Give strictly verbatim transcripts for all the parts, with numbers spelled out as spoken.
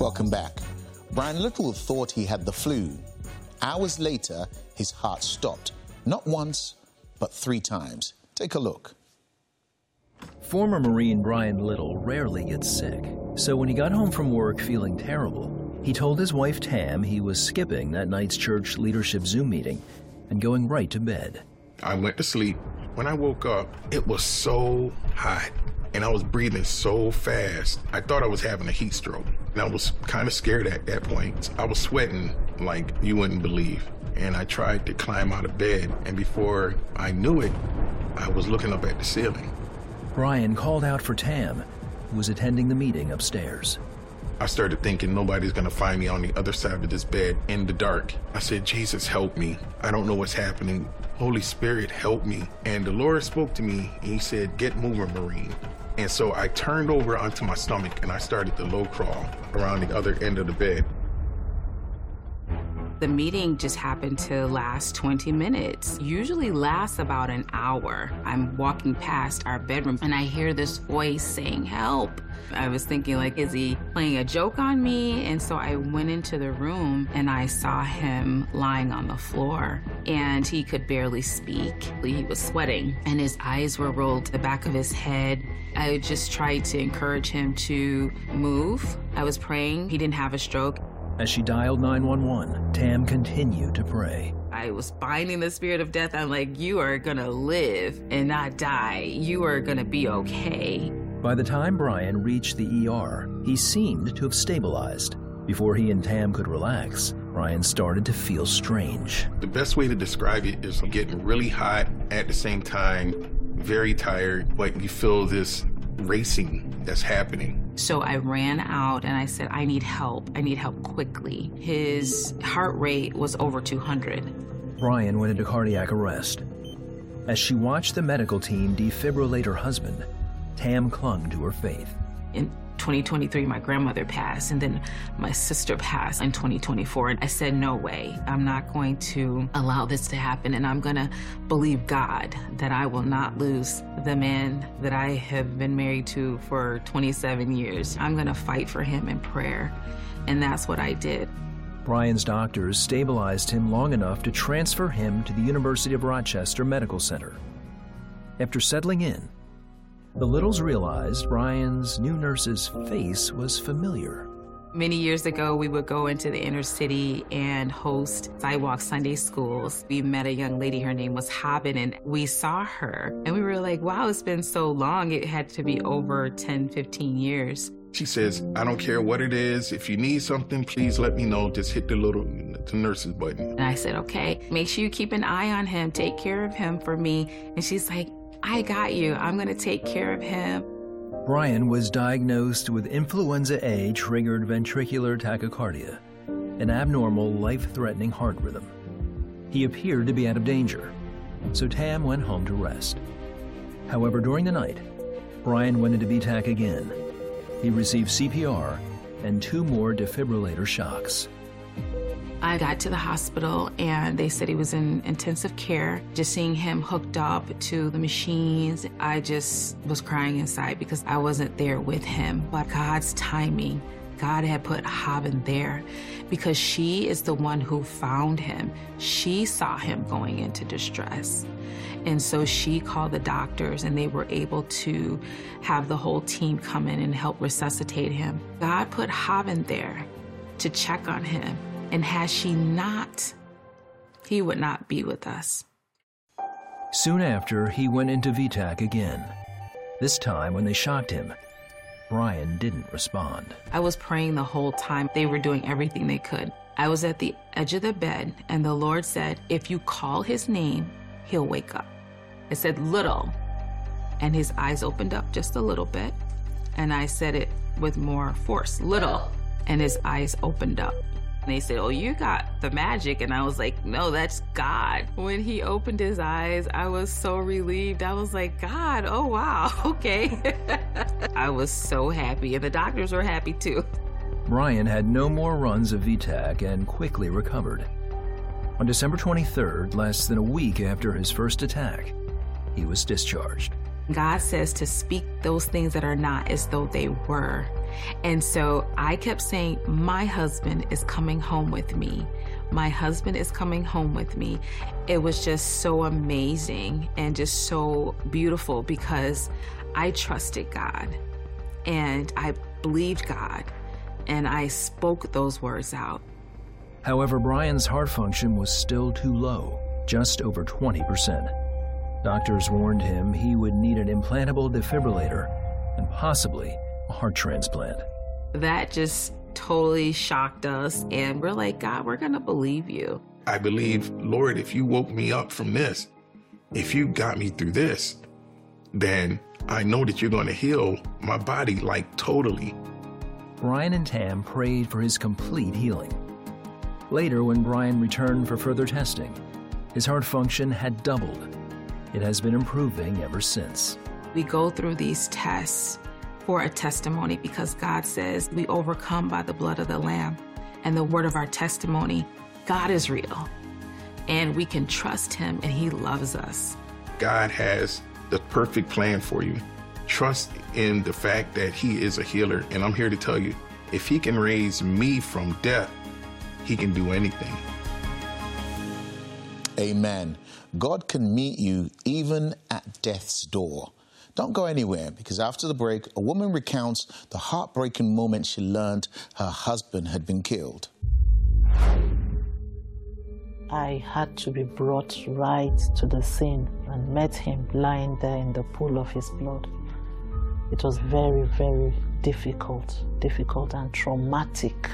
Welcome back. Brian Little thought he had the flu. Hours later, his heart stopped. Not once, but three times. Take a look. Former Marine Brian Little rarely gets sick, so when he got home from work feeling terrible, he told his wife Tam he was skipping that night's church leadership Zoom meeting and going right to bed. I went to sleep. When I woke up, it was so hot, and I was breathing so fast. I thought I was having a heat stroke, and I was kind of scared at that point. I was sweating like you wouldn't believe, and I tried to climb out of bed, and before I knew it, I was looking up at the ceiling. Brian called out for Tam, who was attending the meeting upstairs. I started thinking nobody's gonna find me on the other side of this bed in the dark. I said, Jesus, help me. I don't know what's happening. Holy Spirit, help me. And the Lord spoke to me and he said, get moving, Marine. And so I turned over onto my stomach and I started the low crawl around the other end of the bed. The meeting just happened to last twenty minutes. Usually lasts about an hour. I'm walking past our bedroom and I hear this voice saying, help. I was thinking, like, is he playing a joke on me? And so I went into the room and I saw him lying on the floor and he could barely speak. He was sweating and his eyes were rolled to the back of his head. I just tried to encourage him to move. I was praying. He didn't have a stroke. As she dialed nine one one, Tam continued to pray. I was binding the spirit of death. I'm like, you are gonna live and not die. You are gonna be okay. By the time Brian reached the E R, he seemed to have stabilized. Before he and Tam could relax, Brian started to feel strange. The best way to describe it is getting really hot at the same time, very tired, but you feel this racing that's happening. So I ran out and I said, I need help. I need help quickly. His heart rate was over two hundred. Brian went into cardiac arrest. As she watched the medical team defibrillate her husband, Tam clung to her faith. In twenty twenty-three, my grandmother passed, and then my sister passed in twenty twenty-four. And I said, no way. I'm not going to allow this to happen, and I'm going to believe God that I will not lose the man that I have been married to for twenty-seven years. I'm going to fight for him in prayer, and that's what I did. Brian's doctors stabilized him long enough to transfer him to the University of Rochester Medical Center. After settling in, the Littles realized Brian's new nurse's face was familiar. Many years ago, we would go into the inner city and host sidewalk Sunday schools. We met a young lady, her name was Haben, and we saw her. And we were like, wow, it's been so long. It had to be over ten, fifteen years. She says, I don't care what it is. If you need something, please let me know. Just hit the little the nurse's button. And I said, okay, make sure you keep an eye on him. Take care of him for me. And she's like, I got you. I'm going to take care of him. Brian was diagnosed with influenza A-triggered ventricular tachycardia, an abnormal, life-threatening heart rhythm. He appeared to be out of danger, so Tam went home to rest. However, during the night, Brian went into V TAC again. He received C P R and two more defibrillator shocks. I got to the hospital and they said he was in intensive care. Just seeing him hooked up to the machines, I just was crying inside because I wasn't there with him. But God's timing, God had put Haben there because she is the one who found him. She saw him going into distress. And so she called the doctors and they were able to have the whole team come in and help resuscitate him. God put Haben there to check on him. And had she not, he would not be with us. Soon after, he went into V TAC again. This time, when they shocked him, Brian didn't respond. I was praying the whole time. They were doing everything they could. I was at the edge of the bed, and the Lord said, if you call his name, he'll wake up. I said, Little, and his eyes opened up just a little bit, and I said it with more force, Little, and his eyes opened up. And they said, oh, you got the magic. And I was like, no, that's God. When he opened his eyes, I was so relieved. I was like, God, oh, wow, okay. I was so happy, and the doctors were happy too. Brian had no more runs of V TAC and quickly recovered. On December twenty-third, less than a week after his first attack, he was discharged. God says to speak those things that are not as though they were. And so I kept saying, my husband is coming home with me. My husband is coming home with me. It was just so amazing and just so beautiful because I trusted God and I believed God and I spoke those words out. However, Brian's heart function was still too low, just over twenty percent. Doctors warned him he would need an implantable defibrillator and possibly a heart transplant. That just totally shocked us, and we're like, God, we're going to believe you. I believe, Lord, if you woke me up from this, if you got me through this, then I know that you're going to heal my body, like totally. Brian and Tam prayed for his complete healing. Later, when Brian returned for further testing, his heart function had doubled. It has been improving ever since. We go through these tests for a testimony because God says we overcome by the blood of the Lamb and the word of our testimony. God is real, and we can trust him, and he loves us. God has the perfect plan for you. Trust in the fact that he is a healer, and I'm here to tell you, if he can raise me from death, he can do anything. Amen. God can meet you even at death's door. Don't go anywhere, because after the break, a woman recounts the heartbreaking moment she learned her husband had been killed. I had to be brought right to the scene and met him lying there in the pool of his blood. It was very, very difficult, difficult and traumatic.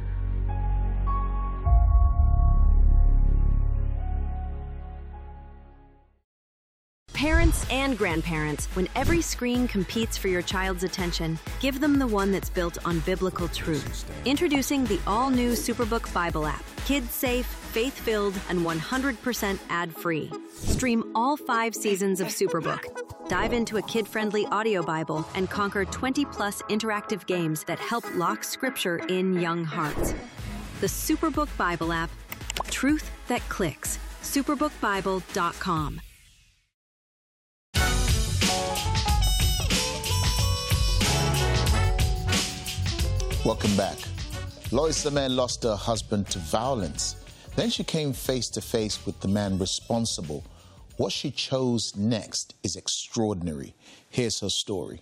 Parents and grandparents, when every screen competes for your child's attention, give them the one that's built on biblical truth. Introducing the all-new Superbook Bible app. Kids-safe, faith-filled, and one hundred percent ad-free. Stream all five seasons of Superbook. Dive into a kid-friendly audio Bible and conquer twenty plus interactive games that help lock scripture in young hearts. The Superbook Bible app. Truth that clicks. superbook bible dot com. Welcome back. Lois Lemay lost her husband to violence. Then she came face to face with the man responsible. What she chose next is extraordinary. Here's her story.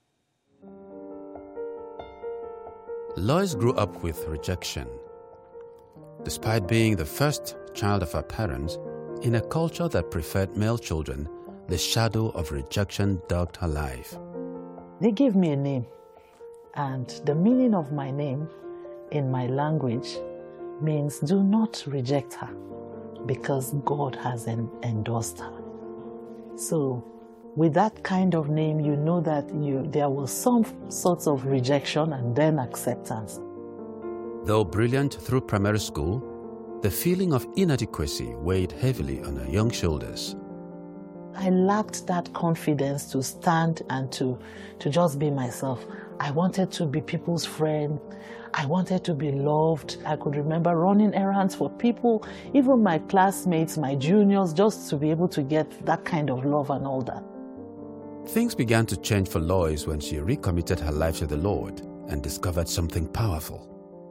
Lois grew up with rejection. Despite being the first child of her parents, in a culture that preferred male children, the shadow of rejection dogged her life. They gave me a name. And the meaning of my name in my language means do not reject her, because God has en- endorsed her. So with that kind of name, you know that you there was some sorts of rejection and then acceptance. Though brilliant through primary school, the feeling of inadequacy weighed heavily on her young shoulders. I lacked that confidence to stand and to, to just be myself. I wanted to be people's friend. I wanted to be loved. I could remember running errands for people, even my classmates, my juniors, just to be able to get that kind of love and all that. Things began to change for Lois when she recommitted her life to the Lord and discovered something powerful.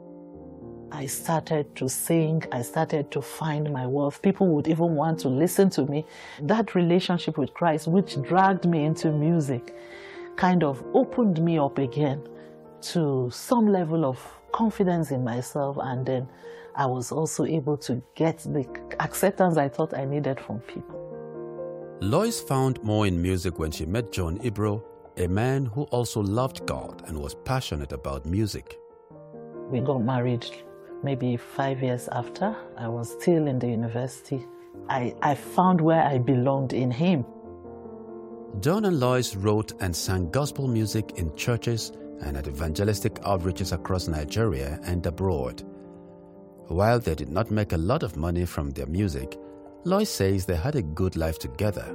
I started to sing. I started to find my worth. People would even want to listen to me. That relationship with Christ, which dragged me into music, kind of opened me up again to some level of confidence in myself, and then I was also able to get the acceptance I thought I needed from people. Lois found more in music when she met John Ibro, a man who also loved God and was passionate about music. We got married maybe five years after. I was still in the university. I, I found where I belonged in him. John and Lois wrote and sang gospel music in churches and at evangelistic outreaches across Nigeria and abroad. While they did not make a lot of money from their music, Lois says they had a good life together.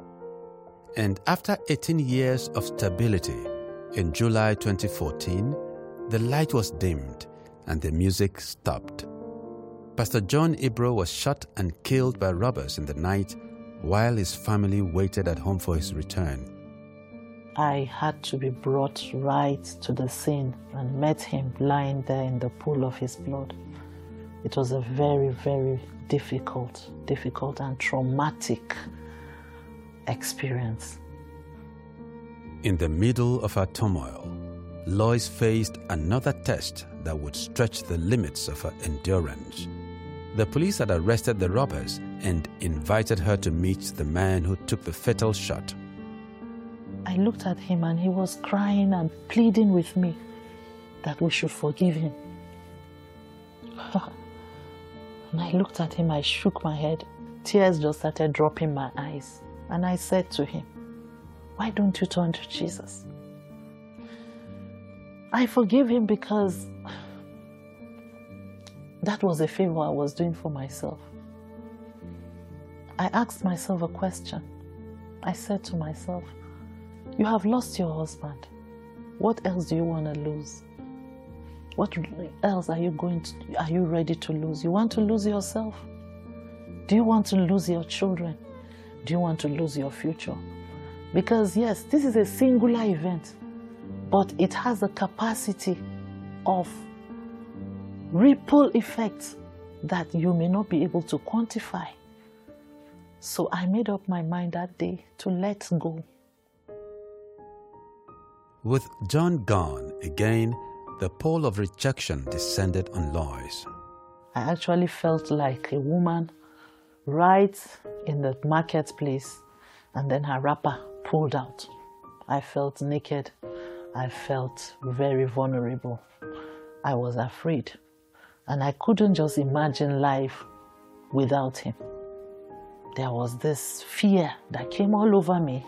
And after eighteen years of stability, in July twenty fourteen, the light was dimmed and the music stopped. Pastor John Ibro was shot and killed by robbers in the night while his family waited at home for his return. I had to be brought right to the scene and met him lying there in the pool of his blood. It was a very, very difficult, difficult and traumatic experience. In the middle of her turmoil, Lois faced another test that would stretch the limits of her endurance. The police had arrested the robbers and invited her to meet the man who took the fatal shot. I looked at him and he was crying and pleading with me that we should forgive him. And I looked at him, I shook my head. Tears just started dropping my eyes. And I said to him, why don't you turn to Jesus? I forgive him because that was a favor I was doing for myself. I asked myself a question. I said to myself, you have lost your husband. What else do you want to lose? What else are you going to, are you ready to lose? You want to lose yourself? Do you want to lose your children? Do you want to lose your future? Because yes, this is a singular event, but it has the capacity of ripple effects that you may not be able to quantify. So I made up my mind that day to let go. With John gone, again, the pall of rejection descended on Lois. I actually felt like a woman right in the marketplace, and then her wrapper pulled out. I felt naked. I felt very vulnerable. I was afraid. And I couldn't just imagine life without him. There was this fear that came all over me.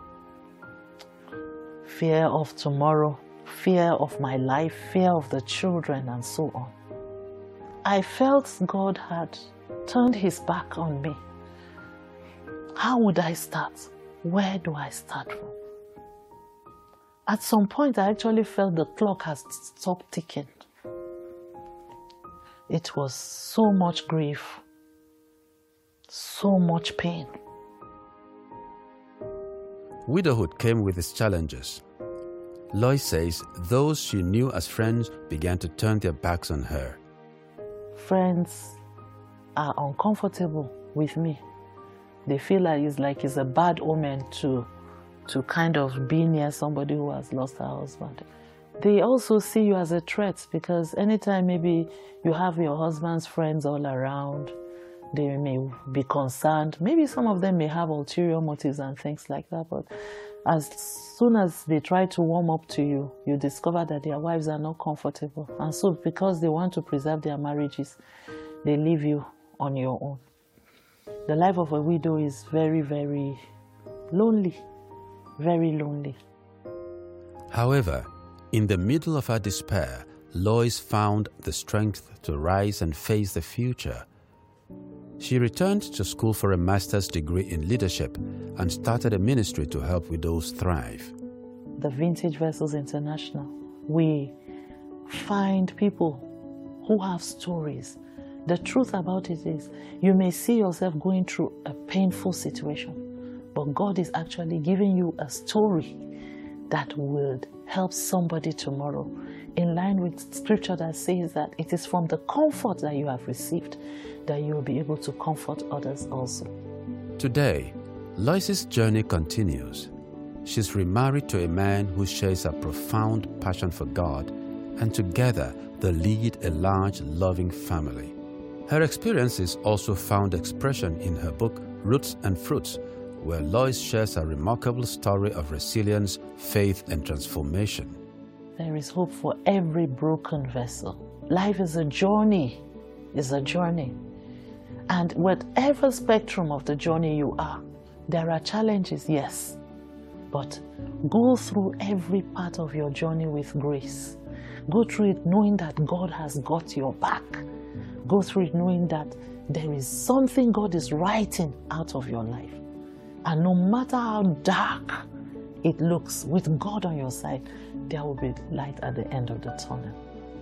Fear of tomorrow, fear of my life, fear of the children, and so on. I felt God had turned his back on me. How would I start? Where do I start from? At some point, I actually felt the clock has stopped ticking. It was so much grief, so much pain. Widowhood came with its challenges. Lois says those she knew as friends began to turn their backs on her. Friends are uncomfortable with me. They feel like it's like it's a bad omen to, to kind of be near somebody who has lost her husband. They also see you as a threat because anytime maybe you have your husband's friends all around, they may be concerned. Maybe some of them may have ulterior motives and things like that, but as soon as they try to warm up to you, you discover that their wives are not comfortable. And so because they want to preserve their marriages, they leave you on your own. The life of a widow is very, very lonely, very lonely. However, in the middle of her despair, Lois found the strength to rise and face the future. She returned to school for a master's degree in leadership and started a ministry to help widows thrive. The Vintage Vessels International, we find people who have stories. The truth about it is, you may see yourself going through a painful situation, but God is actually giving you a story that would help somebody tomorrow, in line with scripture that says that it is from the comfort that you have received that you will be able to comfort others also. Today, Lois's journey continues. She's remarried to a man who shares a profound passion for God, and together they lead a large, loving family. Her experiences also found expression in her book, Roots and Fruits, where Lois shares a remarkable story of resilience, faith, and transformation. There is hope for every broken vessel. Life is a journey, is a journey. And whatever spectrum of the journey you are, there are challenges, yes. But go through every part of your journey with grace. Go through it knowing that God has got your back. Go through it knowing that there is something God is writing out of your life. And no matter how dark it looks, with God on your side, there will be light at the end of the tunnel.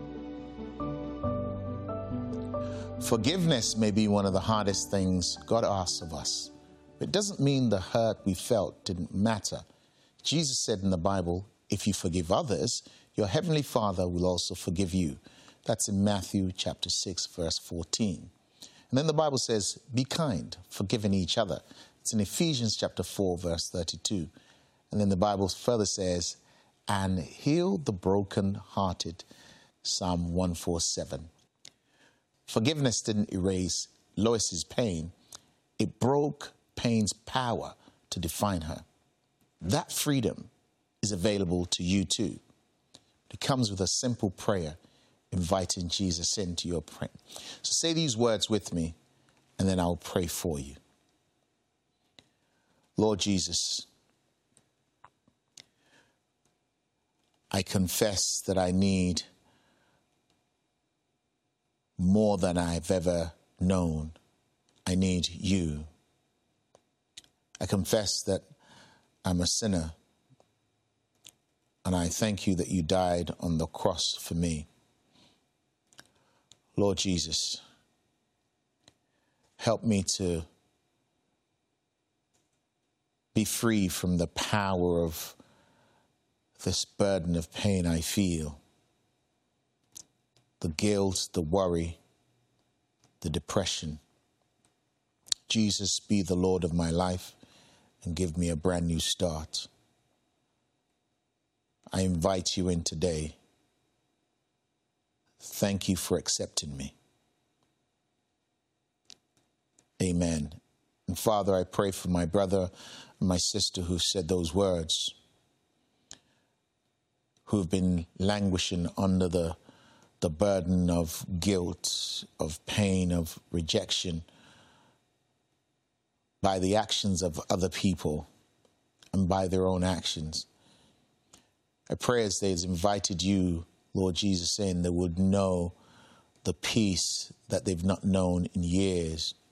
Forgiveness may be one of the hardest things God asks of us. It doesn't mean the hurt we felt didn't matter. It Jesus said in the Bible, if you forgive others, your heavenly Father will also forgive you. That's in Matthew chapter six, verse fourteen. And then the Bible says, be kind, forgiving each other. It's in Ephesians chapter four, verse thirty-two. And then the Bible further says, and heal the broken-hearted, Psalm one forty-seven. Forgiveness didn't erase Lois's pain. It broke pain's power to define her. That freedom is available to you too. It comes with a simple prayer, inviting Jesus into your prayer. So say these words with me, and then I'll pray for you. Lord Jesus, I confess that I need more than I've ever known. I need you. I confess that I'm a sinner, and I thank you that you died on the cross for me. Lord Jesus, help me to be free from the power of this burden of pain I feel, the guilt, the worry, the depression. Jesus, be the Lord of my life and give me a brand new start. I invite you in today. Thank you for accepting me. Amen. And Father, I pray for my brother and my sister who said those words, who have been languishing under the, the burden of guilt, of pain, of rejection by the actions of other people and by their own actions. I pray as they've invited you, Lord Jesus, in, they would know the peace that they've not known in years.